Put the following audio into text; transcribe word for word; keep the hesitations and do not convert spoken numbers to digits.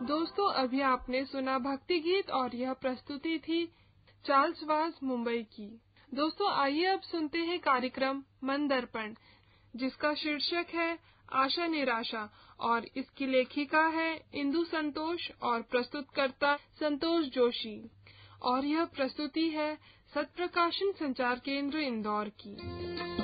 दोस्तों, अभी आपने सुना भक्ति गीत और यह प्रस्तुति थी चार्ल्स वाज मुंबई की। दोस्तों, आइए अब सुनते हैं कार्यक्रम मन दर्पण, जिसका शीर्षक है आशा निराशा और इसकी लेखिका है इंदु संतोष और प्रस्तुतकर्ता संतोष जोशी। और यह प्रस्तुति है सत्प्रकाशन संचार केंद्र इंदौर की।